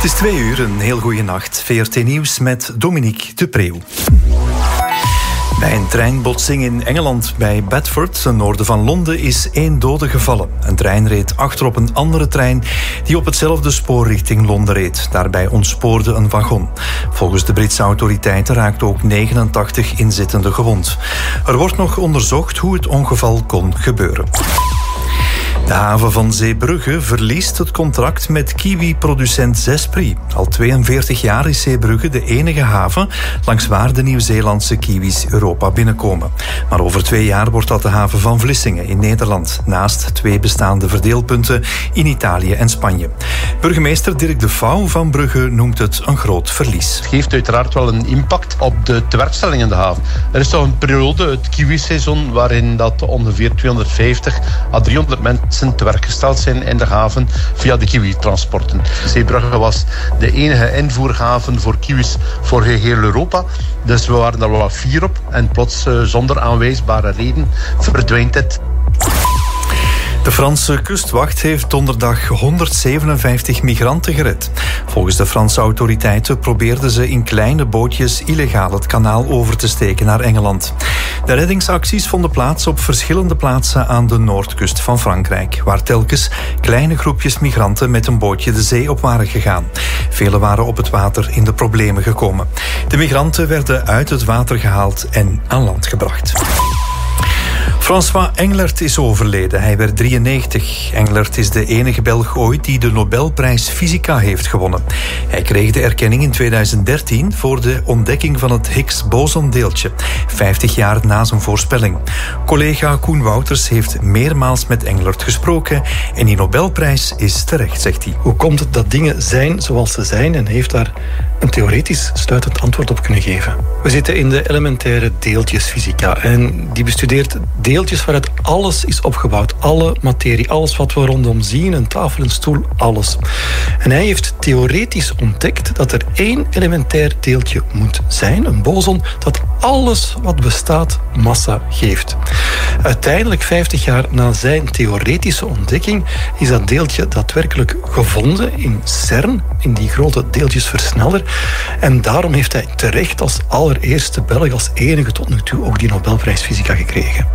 Het is 2:00, een heel goede nacht. VRT Nieuws met Dominique de Preeuw. Bij een treinbotsing in Engeland bij Bedford, ten noorden van Londen, is 1 dode gevallen. Een trein reed achterop een andere trein die op hetzelfde spoor richting Londen reed. Daarbij ontspoorde een wagon. Volgens de Britse autoriteiten raakten ook 89 inzittenden gewond. Er wordt nog onderzocht hoe het ongeval kon gebeuren. De haven van Zeebrugge verliest het contract met kiwi-producent Zespri. Al 42 jaar is Zeebrugge de enige haven langs waar de Nieuw-Zeelandse kiwis Europa binnenkomen. Maar over 2 jaar wordt dat de haven van Vlissingen in Nederland, naast 2 bestaande verdeelpunten in Italië en Spanje. Burgemeester Dirk de Vouw van Brugge noemt het een groot verlies. Het geeft uiteraard wel een impact op de tewerkstelling in de haven. Er is toch een periode, het kiwiseizoen, waarin dat ongeveer 250 à 300 mensen te werk gesteld zijn in de haven via de kiwi-transporten. Zeebrugge was de enige invoerhaven voor kiwis voor heel Europa. Dus we waren daar wel fier op. En plots, zonder aanwijsbare reden, verdwijnt het. De Franse kustwacht heeft donderdag 157 migranten gered. Volgens de Franse autoriteiten probeerden ze in kleine bootjes illegaal het kanaal over te steken naar Engeland. De reddingsacties vonden plaats op verschillende plaatsen aan de noordkust van Frankrijk, waar telkens kleine groepjes migranten met een bootje de zee op waren gegaan. Velen waren op het water in de problemen gekomen. De migranten werden uit het water gehaald en aan land gebracht. François Englert is overleden. Hij werd 93. Englert is de enige Belg ooit die de Nobelprijs Fysica heeft gewonnen. Hij kreeg de erkenning in 2013 voor de ontdekking van het Higgs-bosondeeltje, 50 jaar na zijn voorspelling. Collega Koen Wouters heeft meermaals met Englert gesproken en die Nobelprijs is terecht, zegt hij. Hoe komt het dat dingen zijn zoals ze zijn en heeft daar een theoretisch sluitend antwoord op kunnen geven? We zitten in de elementaire deeltjesfysica en die bestudeert deeltjes waaruit alles is opgebouwd. Alle materie, alles wat we rondom zien, een tafel, een stoel, alles. En hij heeft theoretisch ontdekt dat er 1 elementair deeltje moet zijn, een boson, dat alles wat bestaat massa geeft. Uiteindelijk, 50 jaar na zijn theoretische ontdekking, is dat deeltje daadwerkelijk gevonden in CERN, in die grote deeltjesversneller. En daarom heeft hij terecht als allereerste Belg, als enige tot nu toe, ook die Nobelprijs Fysica gekregen.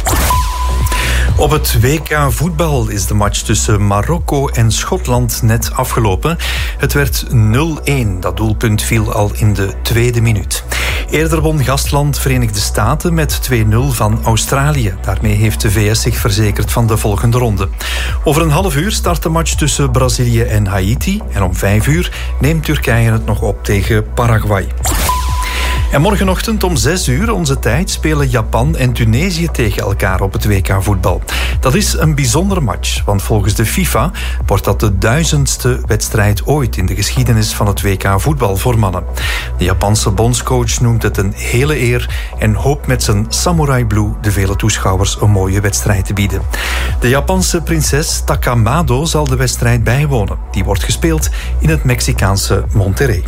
Op het WK voetbal is de match tussen Marokko en Schotland net afgelopen. Het werd 0-1. Dat doelpunt viel al in de 2e minuut. Eerder won gastland Verenigde Staten met 2-0 van Australië. Daarmee heeft de VS zich verzekerd van de volgende ronde. Over een half uur start de match tussen Brazilië en Haiti. En om 5 uur neemt Turkije het nog op tegen Paraguay. En morgenochtend om 6 uur onze tijd spelen Japan en Tunesië tegen elkaar op het WK voetbal. Dat is een bijzondere match, want volgens de FIFA wordt dat de 1000ste wedstrijd ooit in de geschiedenis van het WK voetbal voor mannen. De Japanse bondscoach noemt het een hele eer en hoopt met zijn Samurai Blue de vele toeschouwers een mooie wedstrijd te bieden. De Japanse prinses Takamado zal de wedstrijd bijwonen. Die wordt gespeeld in het Mexicaanse Monterrey.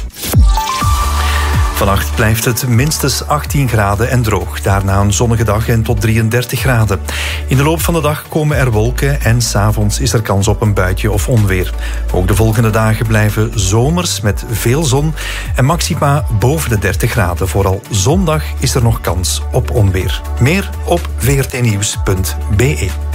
Vannacht blijft het minstens 18 graden en droog. Daarna een zonnige dag en tot 33 graden. In de loop van de dag komen er wolken en 's avonds is er kans op een buitje of onweer. Ook de volgende dagen blijven zomers met veel zon en maxima boven de 30 graden. Vooral zondag is er nog kans op onweer. Meer op vrtnieuws.be.